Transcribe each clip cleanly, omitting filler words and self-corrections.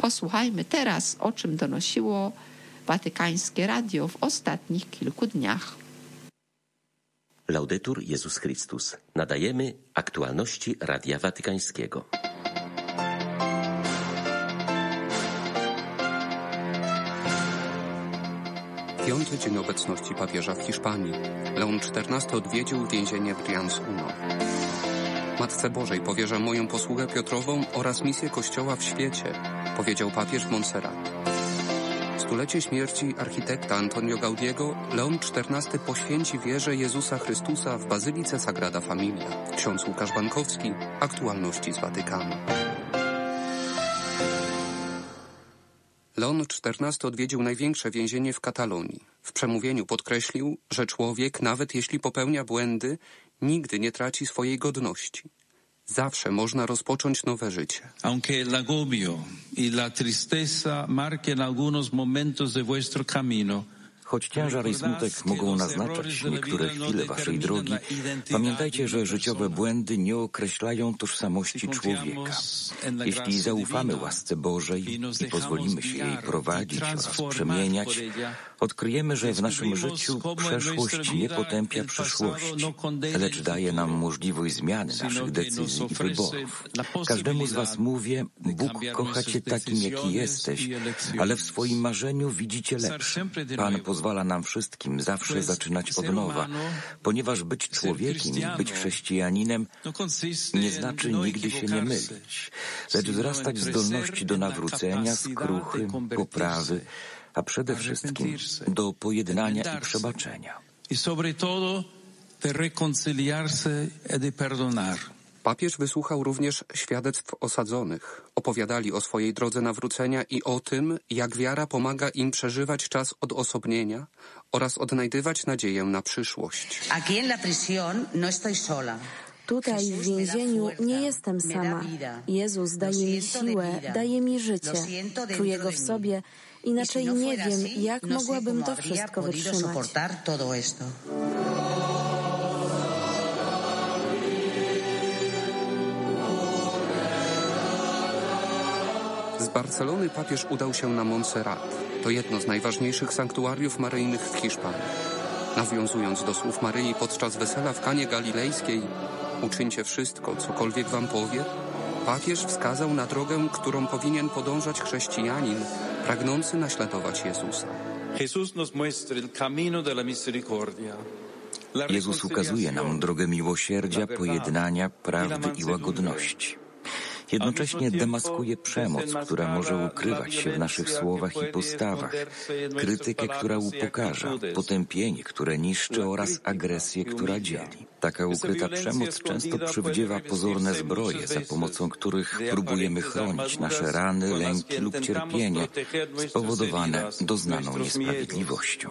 Posłuchajmy teraz, o czym donosiło Watykańskie Radio w ostatnich kilku dniach. Laudetur Jezus Chrystus. Nadajemy aktualności Radia Watykańskiego. Piąty dzień obecności papieża w Hiszpanii. Leon XIV odwiedził więzienie Brians Uno. Matce Bożej powierzam moją posługę Piotrową oraz misję Kościoła w świecie, powiedział papież w Montserrat. W stulecie śmierci architekta Antonio Gaudiego Leon XIV poświęci wierze Jezusa Chrystusa w Bazylice Sagrada Familia. Ksiądz Łukasz Bankowski, aktualności z Watykanu. Leon XIV odwiedził największe więzienie w Katalonii. W przemówieniu podkreślił, że człowiek, nawet jeśli popełnia błędy, nigdy nie traci swojej godności. Zawsze można rozpocząć nowe życie. Aunque el agobio y la tristeza marquen algunos momentos de vuestro camino, choć ciężar i smutek mogą naznaczać niektóre chwile waszej drogi, pamiętajcie, że życiowe błędy nie określają tożsamości człowieka. Jeśli zaufamy łasce Bożej i pozwolimy się jej prowadzić oraz przemieniać, odkryjemy, że w naszym życiu przeszłość nie potępia przyszłości, lecz daje nam możliwość zmiany naszych decyzji i wyborów. Każdemu z was mówię, Bóg kocha cię takim, jaki jesteś, ale w swoim marzeniu widzi cię lepszym. Pan pozwala nam wszystkim zawsze zaczynać od nowa, ponieważ być człowiekiem i być chrześcijaninem nie znaczy nigdy się nie mylić, lecz wzrastać w zdolności do nawrócenia, skruchy, poprawy, a przede wszystkim do pojednania i przebaczenia. Papież wysłuchał również świadectw osadzonych. Opowiadali o swojej drodze nawrócenia i o tym, jak wiara pomaga im przeżywać czas odosobnienia oraz odnajdywać nadzieję na przyszłość. Tutaj w więzieniu nie jestem sama. Jezus daje mi siłę, daje mi życie. Czuję Go w sobie, inaczej nie wiem, jak mogłabym to wszystko wytrzymać. Z Barcelony papież udał się na Montserrat. To jedno z najważniejszych sanktuariów maryjnych w Hiszpanii. Nawiązując do słów Maryi podczas wesela w Kanie Galilejskiej, uczyńcie wszystko, cokolwiek wam powie, papież wskazał na drogę, którą powinien podążać chrześcijanin pragnący naśladować Jezusa. Jezus ukazuje nam drogę miłosierdzia, pojednania, prawdy i łagodności. Jednocześnie demaskuje przemoc, która może ukrywać się w naszych słowach i postawach, krytykę, która upokarza, potępienie, które niszczy oraz agresję, która dzieli. Taka ukryta przemoc często przywdziewa pozorne zbroje, za pomocą których próbujemy chronić nasze rany, lęki lub cierpienie spowodowane doznaną niesprawiedliwością.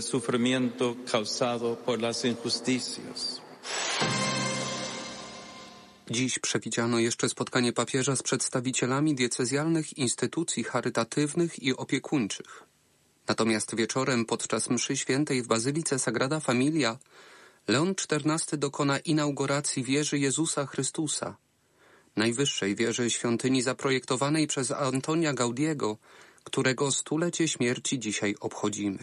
Dziś przewidziano jeszcze spotkanie papieża z przedstawicielami diecezjalnych instytucji charytatywnych i opiekuńczych. Natomiast wieczorem podczas mszy świętej w Bazylice Sagrada Familia Leon XIV dokona inauguracji wieży Jezusa Chrystusa, najwyższej wieży świątyni zaprojektowanej przez Antonia Gaudiego, którego stulecie śmierci dzisiaj obchodzimy.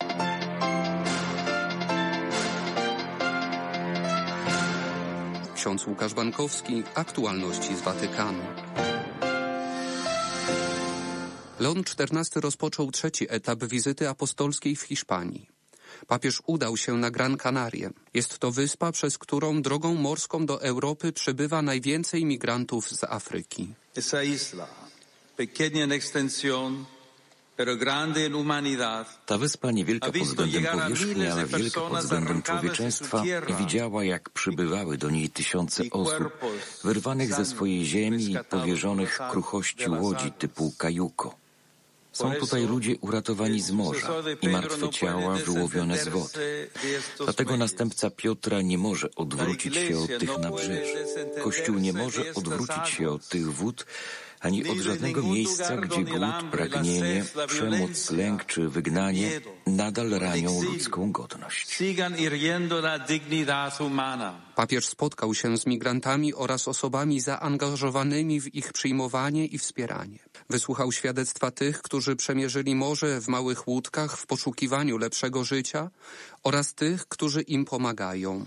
Ksiądz Łukasz Bankowski, aktualności z Watykanu. Leon XIV rozpoczął trzeci etap wizyty apostolskiej w Hiszpanii. Papież udał się na Gran Canarie. Jest to wyspa, przez którą drogą morską do Europy przybywa najwięcej migrantów z Afryki. Esa isla, pequeña en extensión, ta wyspa niewielka pod względem powierzchni, ale wielka pod względem człowieczeństwa, widziała, jak przybywały do niej tysiące osób, wyrwanych ze swojej ziemi i powierzonych kruchości łodzi typu kajuko. Są tutaj ludzie uratowani z morza i martwe ciała wyłowione z wody. Dlatego następca Piotra nie może odwrócić się od tych nabrzeży. Kościół nie może odwrócić się od tych wód, ani od żadnego miejsca, gdzie głód, pragnienie, przemoc, lęk czy wygnanie nadal ranią ludzką godność. Papież spotkał się z migrantami oraz osobami zaangażowanymi w ich przyjmowanie i wspieranie. Wysłuchał świadectwa tych, którzy przemierzyli morze w małych łódkach w poszukiwaniu lepszego życia oraz tych, którzy im pomagają.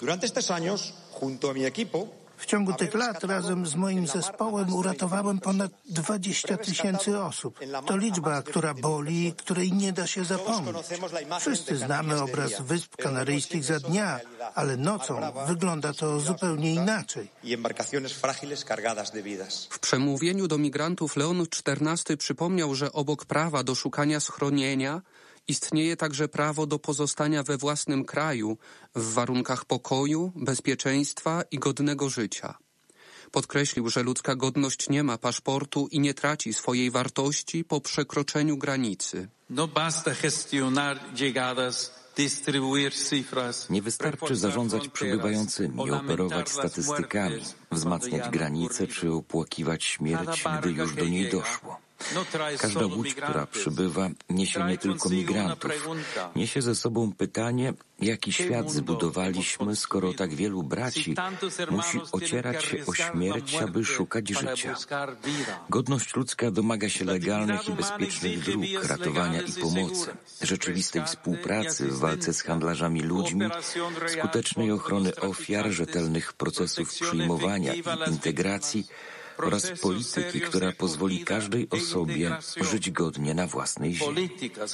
W ciągu tych lat razem z moim zespołem uratowałem ponad 20 000 osób. To liczba, która boli i której nie da się zapomnieć. Wszyscy znamy obraz Wysp Kanaryjskich za dnia, ale nocą wygląda to zupełnie inaczej. W przemówieniu do migrantów Leon XIV przypomniał, że obok prawa do szukania schronienia istnieje także prawo do pozostania we własnym kraju w warunkach pokoju, bezpieczeństwa i godnego życia. Podkreślił, że ludzka godność nie ma paszportu i nie traci swojej wartości po przekroczeniu granicy. Nie wystarczy zarządzać przybywającymi, operować statystykami, wzmacniać granice czy opłakiwać śmierć, gdy już do niej doszło. Każda łódź, która przybywa, niesie nie tylko migrantów. Niesie ze sobą pytanie, jaki świat zbudowaliśmy, skoro tak wielu braci musi ocierać się o śmierć, aby szukać życia. Godność ludzka domaga się legalnych i bezpiecznych dróg, ratowania i pomocy, rzeczywistej współpracy w walce z handlarzami ludźmi, skutecznej ochrony ofiar, rzetelnych procesów przyjmowania i integracji, oraz polityki, która pozwoli każdej osobie żyć godnie na własnej ziemi.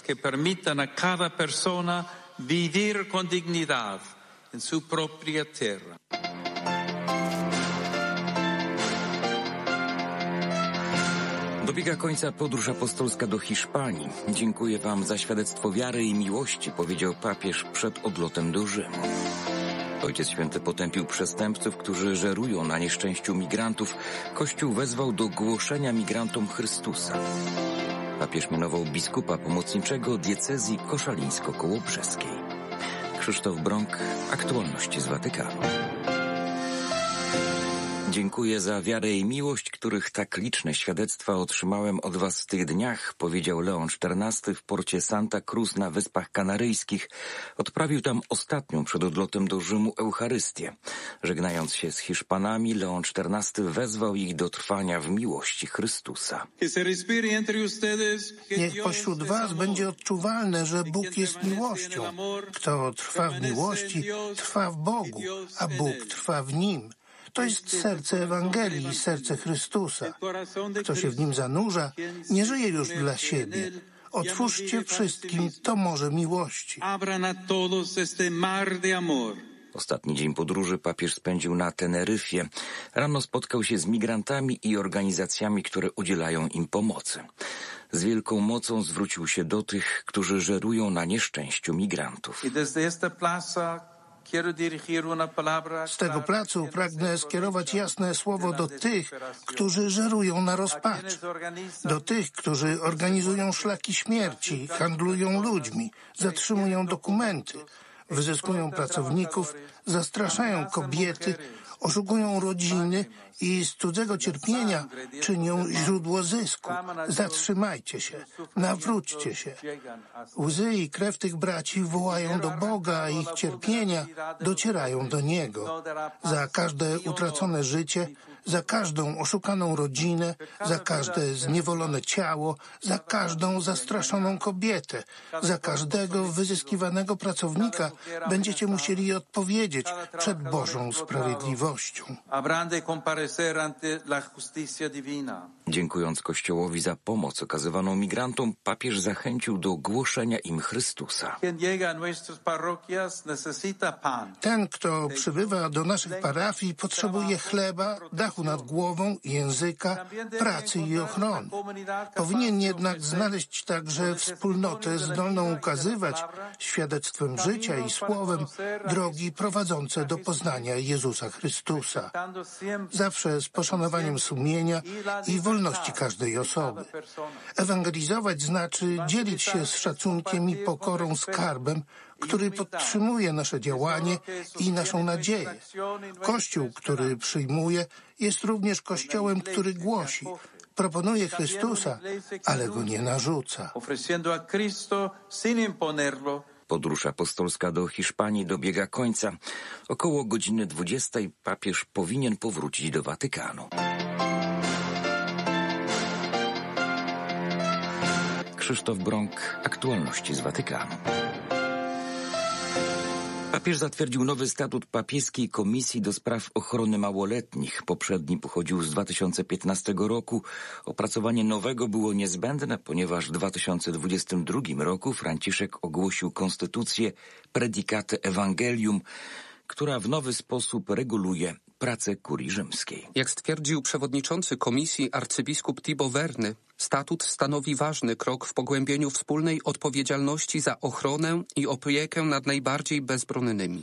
Dobiega końca podróż apostolska do Hiszpanii. Dziękuję wam za świadectwo wiary i miłości, powiedział papież przed odlotem do Rzymu. Ojciec Święty potępił przestępców, którzy żerują na nieszczęściu migrantów. Kościół wezwał do głoszenia migrantom Chrystusa. Papież mianował biskupa pomocniczego diecezji koszalińsko-kołobrzeskiej. Krzysztof Brąk, Aktualności z Watykanu. Dziękuję za wiarę i miłość, których tak liczne świadectwa otrzymałem od was w tych dniach, powiedział Leon XIV w porcie Santa Cruz na Wyspach Kanaryjskich. Odprawił tam ostatnią przed odlotem do Rzymu Eucharystię. Żegnając się z Hiszpanami, Leon XIV wezwał ich do trwania w miłości Chrystusa. Niech pośród was będzie odczuwalne, że Bóg jest miłością. Kto trwa w miłości, trwa w Bogu, a Bóg trwa w nim. To jest serce Ewangelii, serce Chrystusa. Kto się w nim zanurza, nie żyje już dla siebie. Otwórzcie wszystkim to morze miłości. Ostatni dzień podróży papież spędził na Teneryfie. Rano spotkał się z migrantami i organizacjami, które udzielają im pomocy. Z wielką mocą zwrócił się do tych, którzy żerują na nieszczęściu migrantów. Z tego placu pragnę skierować jasne słowo do tych, którzy żerują na rozpacz, do tych, którzy organizują szlaki śmierci, handlują ludźmi, zatrzymują dokumenty, wyzyskują pracowników, zastraszają kobiety, oszukują rodziny i z cudzego cierpienia czynią źródło zysku. Zatrzymajcie się, nawróćcie się. Łzy i krew tych braci wołają do Boga, a ich cierpienia docierają do Niego. Za każde utracone życie, za każdą oszukaną rodzinę, za każde zniewolone ciało, za każdą zastraszoną kobietę, za każdego wyzyskiwanego pracownika będziecie musieli odpowiedzieć przed Bożą sprawiedliwością. Dziękując Kościołowi za pomoc okazywaną migrantom, papież zachęcił do głoszenia im Chrystusa. Ten, kto przybywa do naszych parafii, potrzebuje chleba, dachu nad głową, języka, pracy i ochrony. Powinien jednak znaleźć także wspólnotę zdolną ukazywać świadectwem życia i słowem drogi prowadzące do poznania Jezusa Chrystusa. Zawsze z poszanowaniem sumienia i wolności każdej osoby. Ewangelizować znaczy dzielić się z szacunkiem i pokorą skarbem, który podtrzymuje nasze działanie i naszą nadzieję. Kościół, który przyjmuje, jest również Kościołem, który głosi. Proponuje Chrystusa, ale go nie narzuca. Podróż apostolska do Hiszpanii dobiega końca. Około godziny 20 papież powinien powrócić do Watykanu. Krzysztof Brąk, aktualności z Watykanu. Papież zatwierdził nowy statut papieskiej Komisji do Spraw Ochrony Małoletnich. Poprzedni pochodził z 2015 roku. Opracowanie nowego było niezbędne, ponieważ w 2022 roku Franciszek ogłosił konstytucję Praedicate Evangelium, która w nowy sposób reguluje pracę kurii rzymskiej. Jak stwierdził przewodniczący komisji arcybiskup Thibaut Verny, statut stanowi ważny krok w pogłębieniu wspólnej odpowiedzialności za ochronę i opiekę nad najbardziej bezbronnymi.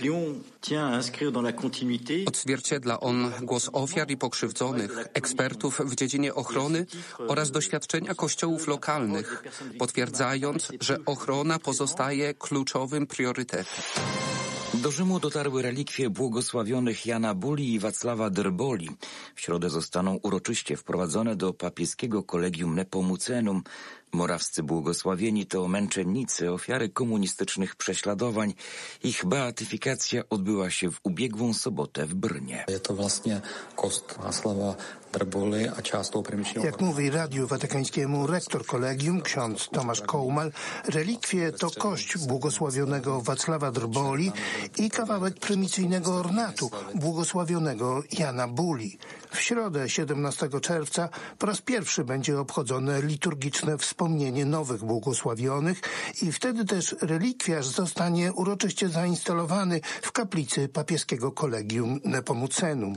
Odzwierciedla on głos ofiar i pokrzywdzonych, ekspertów w dziedzinie ochrony oraz doświadczenia kościołów lokalnych, potwierdzając, że ochrona pozostaje kluczowym priorytetem. Do Rzymu dotarły relikwie błogosławionych Jana Buli i Wacława Drboli. W środę zostaną uroczyście wprowadzone do papieskiego Collegium Nepomucenum. Morawscy błogosławieni to męczennicy, ofiary komunistycznych prześladowań. Ich beatyfikacja odbyła się w ubiegłą sobotę w Brnie. To właśnie kost Wacława Drboli, a często Jak mówi Radiu Watykańskiemu rektor kolegium, ksiądz Tomasz Kołmal, relikwie to kość błogosławionego Wacława Drboli i kawałek prymicyjnego ornatu błogosławionego Jana Buli. W środę 17 czerwca po raz pierwszy będzie obchodzone liturgiczne wspomnienie nowych błogosławionych i wtedy też relikwiarz zostanie uroczyście zainstalowany w kaplicy papieskiego Collegium Nepomucenum.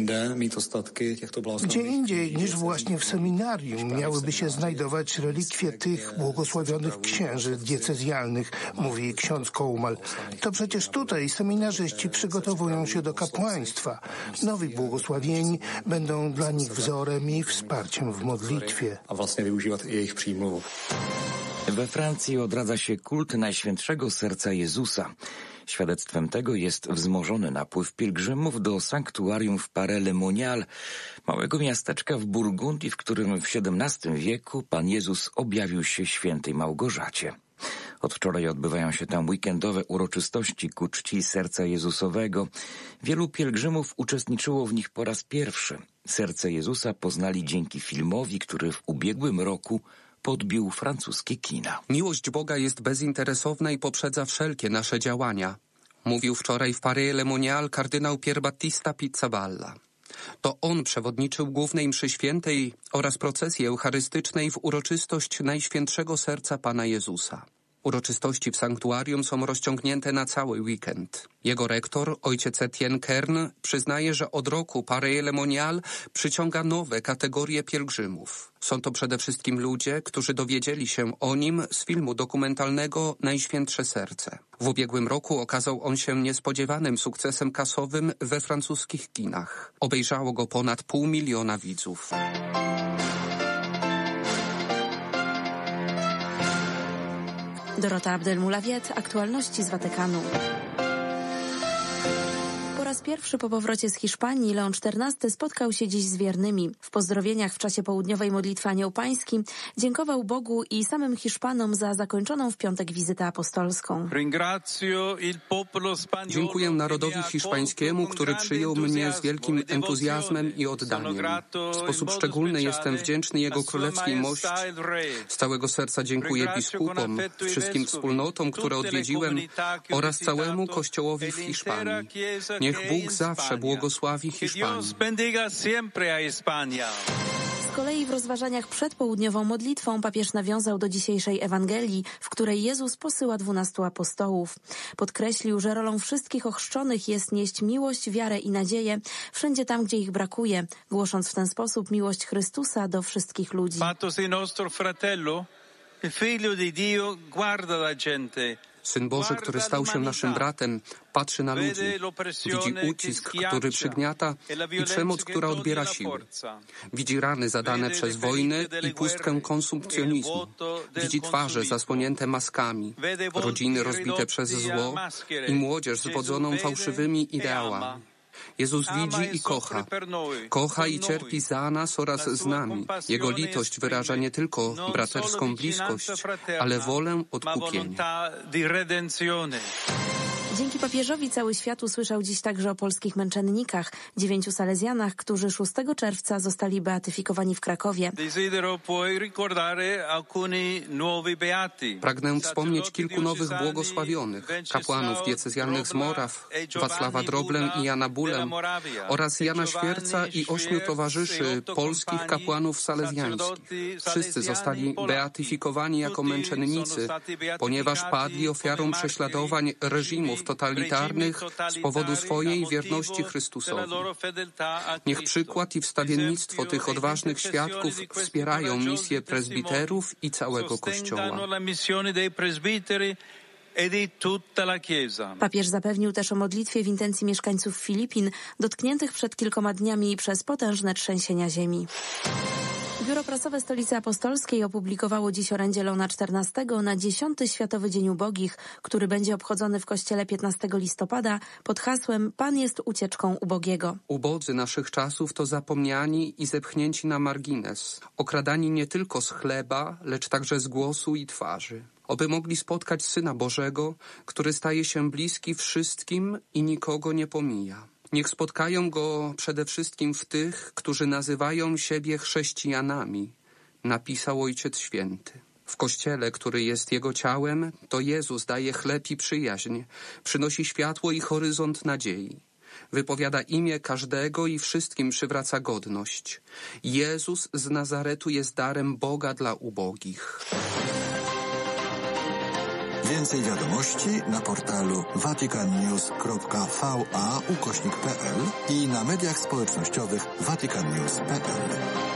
Gdzie indziej niż właśnie w seminarium miałyby się znajdować relikwie tych błogosławionych księży diecezjalnych, mówi ksiądz Kołmal. To przecież tutaj seminarzyści przygotowują się do kapłaństwa. Nowi błogosławieni będą dla nich wzorem i wsparciem w modlitwie. A właśnie wyużywać ich przyjmów. We Francji odradza się kult Najświętszego Serca Jezusa. Świadectwem tego jest wzmożony napływ pielgrzymów do sanktuarium w Paray-le-Monial, małego miasteczka w Burgundii, w którym w XVII wieku Pan Jezus objawił się świętej Małgorzacie. Od wczoraj odbywają się tam weekendowe uroczystości ku czci Serca Jezusowego. Wielu pielgrzymów uczestniczyło w nich po raz pierwszy. Serce Jezusa poznali dzięki filmowi, który w ubiegłym roku podbił francuskie kina. Miłość Boga jest bezinteresowna i poprzedza wszelkie nasze działania, mówił wczoraj w Paray-le-Monial kardynał Pier Battista Pizzaballa. To on przewodniczył głównej mszy świętej oraz procesji eucharystycznej w uroczystość Najświętszego Serca Pana Jezusa. Uroczystości w sanktuarium są rozciągnięte na cały weekend. Jego rektor, ojciec Etienne Kern, przyznaje, że od roku Paray-le-Monial przyciąga nowe kategorie pielgrzymów. Są to przede wszystkim ludzie, którzy dowiedzieli się o nim z filmu dokumentalnego Najświętsze Serce. W ubiegłym roku okazał on się niespodziewanym sukcesem kasowym we francuskich kinach. Obejrzało go ponad 500 000 widzów. Dorota Abdelmulawiet, aktualności z Watykanu. Po raz pierwszy po powrocie z Hiszpanii Leon XIV spotkał się dziś z wiernymi. W pozdrowieniach w czasie południowej modlitwy Anioł Pański dziękował Bogu i samym Hiszpanom za zakończoną w piątek wizytę apostolską. Dziękuję narodowi hiszpańskiemu, który przyjął mnie z wielkim entuzjazmem i oddaniem. W sposób szczególny jestem wdzięczny Jego Królewskiej Mości. Z całego serca dziękuję biskupom, wszystkim wspólnotom, które odwiedziłem oraz całemu Kościołowi w Hiszpanii. Niech Bóg zawsze błogosławi Hiszpanię. Z kolei w rozważaniach przed południową modlitwą papież nawiązał do dzisiejszej Ewangelii, w której Jezus posyła 12 apostołów. Podkreślił, że rolą wszystkich ochrzczonych jest nieść miłość, wiarę i nadzieję wszędzie tam, gdzie ich brakuje, głosząc w ten sposób miłość Chrystusa do wszystkich ludzi. Syn Boży, który stał się naszym bratem, patrzy na ludzi, widzi ucisk, który przygniata i przemoc, która odbiera siły. Widzi rany zadane przez wojnę i pustkę konsumpcjonizmu. Widzi twarze zasłonięte maskami, rodziny rozbite przez zło i młodzież zwodzoną fałszywymi ideałami. Jezus widzi i kocha. Kocha i cierpi za nas oraz z nami. Jego litość wyraża nie tylko braterską bliskość, ale wolę odkupienia. Dzięki papieżowi cały świat usłyszał dziś także o polskich męczennikach, 9 salezjanach, którzy 6 czerwca zostali beatyfikowani w Krakowie. Pragnę wspomnieć kilku nowych błogosławionych, kapłanów diecezjalnych z Moraw, Wacława Droblę i Jana Bulę oraz Jana Świerca i 8 towarzyszy polskich kapłanów salezjańskich. Wszyscy zostali beatyfikowani jako męczennicy, ponieważ padli ofiarą prześladowań reżimów totalitarnych z powodu swojej wierności Chrystusowi. Niech przykład i wstawiennictwo tych odważnych świadków wspierają misję prezbiterów i całego Kościoła. Papież zapewnił też o modlitwie w intencji mieszkańców Filipin, dotkniętych przed kilkoma dniami przez potężne trzęsienia ziemi. Biuro Prasowe Stolicy Apostolskiej opublikowało dziś orędzie Leona XIV na 10. Światowy Dzień Ubogich, który będzie obchodzony w Kościele 15 listopada pod hasłem Pan jest ucieczką ubogiego. Ubodzy naszych czasów to zapomniani i zepchnięci na margines, okradani nie tylko z chleba, lecz także z głosu i twarzy. Oby mogli spotkać Syna Bożego, który staje się bliski wszystkim i nikogo nie pomija. Niech spotkają Go przede wszystkim w tych, którzy nazywają siebie chrześcijanami, napisał Ojciec Święty. W Kościele, który jest Jego ciałem, to Jezus daje chleb i przyjaźń, przynosi światło i horyzont nadziei. Wypowiada imię każdego i wszystkim przywraca godność. Jezus z Nazaretu jest darem Boga dla ubogich. Więcej wiadomości na portalu vaticannews.va/pl i na mediach społecznościowych vaticannews.pl.